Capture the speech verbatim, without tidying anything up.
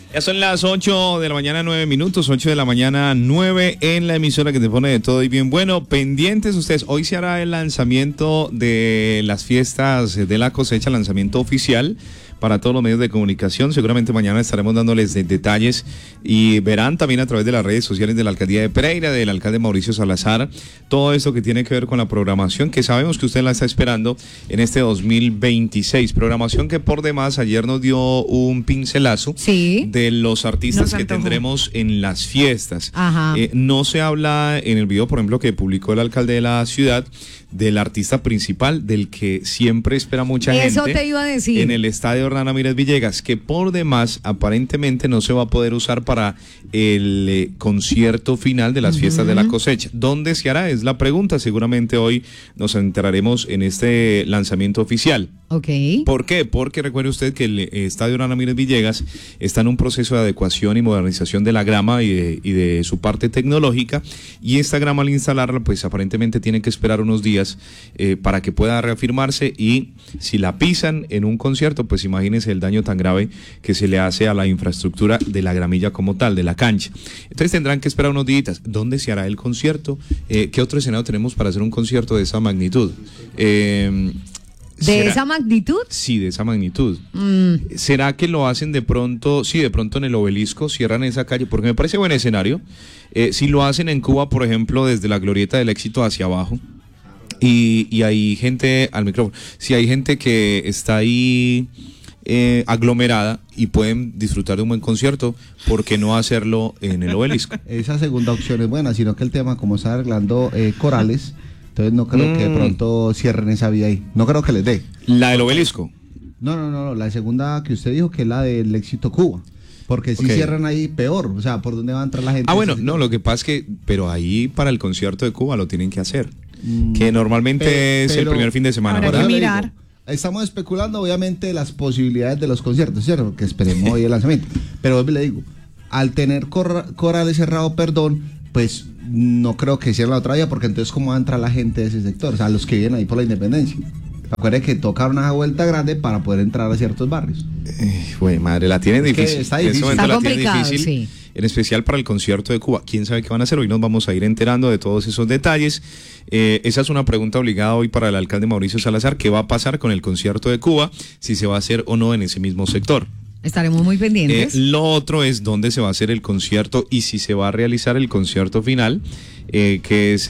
Ya son las ocho de la mañana, nueve minutos, ocho de la mañana, nueve en la emisora que te pone de todo y bien bueno. Pendientes ustedes, hoy se hará el lanzamiento de las fiestas de la cosecha, lanzamiento oficial para todos los medios de comunicación. Seguramente mañana estaremos dándoles de detalles y verán también a través de las redes sociales de la Alcaldía de Pereira, del alcalde Mauricio Salazar, todo esto que tiene que ver con la programación, que sabemos que usted la está esperando en este dos mil veintiséis. Programación que por demás ayer nos dio un pincelazo sí. de los artistas que tendremos en las fiestas. Ajá. Eh, no se habla en el video, por ejemplo, que publicó el alcalde de la ciudad, del artista principal, del que siempre espera mucha Eso gente. te iba a decir. En el estadio Hernán Ramírez Villegas, que por demás aparentemente no se va a poder usar para el eh, concierto final de las uh-huh. fiestas de la cosecha. ¿Dónde se hará? Es la pregunta. Seguramente hoy nos enteraremos en este lanzamiento oficial. Ok. ¿Por qué? Porque recuerde usted que el estadio Hernán Ramírez Villegas está en un proceso de adecuación y modernización de la grama y de, y de su parte tecnológica, y esta grama al instalarla pues aparentemente tiene que esperar unos días eh, para que pueda reafirmarse, y si la pisan en un concierto pues imagínense el daño tan grave que se le hace a la infraestructura de la gramilla como tal, de la cancha. Entonces tendrán que esperar unos días. ¿Dónde se hará el concierto? Eh, ¿Qué otro escenario tenemos para hacer un concierto de esa magnitud? Eh, ¿De ¿Será? esa magnitud? Sí, de esa magnitud. Mm. ¿Será que lo hacen de pronto, sí, de pronto en el Obelisco, cierran esa calle? Porque me parece buen escenario. Eh, si lo hacen en Cuba, por ejemplo, desde la Glorieta del Éxito hacia abajo, y, y hay gente, al micrófono, si hay gente que está ahí eh, aglomerada y pueden disfrutar de un buen concierto, ¿por qué no hacerlo en el Obelisco? Esa segunda opción es buena, sino que el tema, como está arreglando eh, Corales, entonces no creo mm. que de pronto cierren esa vía ahí. No creo que les dé. ¿La del Obelisco? No, no, no, no, la segunda que usted dijo, que es la del Éxito Cuba. Porque si okay. cierran ahí, peor. O sea, ¿por dónde va a entrar la gente? Ah, bueno, no, lo que pasa es que, pero ahí para el concierto de Cuba lo tienen que hacer. Mm. Que normalmente Pe es el primer fin de semana. Habrá que mirar. Digo, estamos especulando, obviamente, las posibilidades de los conciertos, ¿cierto? Que esperemos hoy el lanzamiento. Pero le digo, al tener cor Corales cerrado, perdón, pues no creo que cierre la otra vía, porque entonces cómo va a entrar la gente de ese sector, o sea, los que vienen ahí por la Independencia. Recuerde que toca una vuelta grande para poder entrar a ciertos barrios. Eh, güey, madre, la tienen difícil. Está difícil. En está la complicado, difícil, sí. En especial para el concierto de Cuba. ¿Quién sabe qué van a hacer? Hoy nos vamos a ir enterando de todos esos detalles. Eh, esa es una pregunta obligada hoy para el alcalde Mauricio Salazar. ¿Qué va a pasar con el concierto de Cuba? Si se va a hacer o no en ese mismo sector. Estaremos muy pendientes. Eh, lo otro es dónde se va a hacer el concierto y si se va a realizar el concierto final, eh, que es